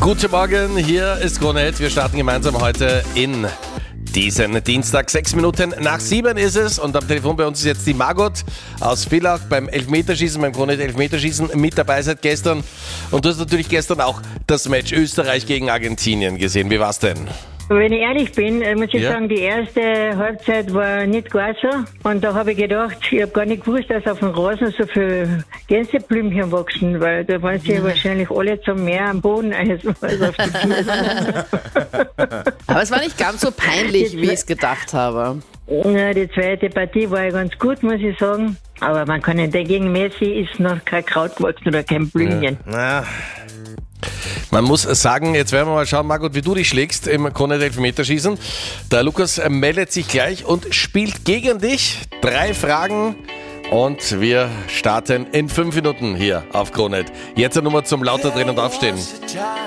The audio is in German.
Guten Morgen, hier ist Krone-Hit. Wir starten gemeinsam heute in diesen Dienstag. 6 Minuten nach 7 ist es und am Telefon bei uns ist jetzt die Margot aus Villach beim Elfmeterschießen, beim Krone-Hit Elfmeterschießen mit dabei seit gestern. Und du hast natürlich gestern auch das Match Österreich gegen Argentinien gesehen. Wie war's denn? Wenn ich ehrlich bin, muss ich sagen, die erste Halbzeit war nicht gar so. Und da habe ich gedacht, ich habe gar nicht gewusst, dass auf dem Rasen so viele Gänseblümchen wachsen, weil da waren sie wahrscheinlich alle zum Meer am Boden als auf die Füße. Aber es war nicht ganz so peinlich, wie ich es gedacht habe. Ja, die zweite Partie war ja ganz gut, muss ich sagen. Aber man kann nicht, gegen Messi ist noch kein Kraut gewachsen oder kein Blümchen. Ja. Man muss sagen, jetzt werden wir mal schauen, Margot, wie du dich schlägst im Krone-Hit Elfmeterschießen. Der Lukas meldet sich gleich und spielt gegen dich. 3 Fragen und wir starten in 5 Minuten hier auf Krone-Hit. Jetzt eine Nummer zum lauter drehen und aufstehen.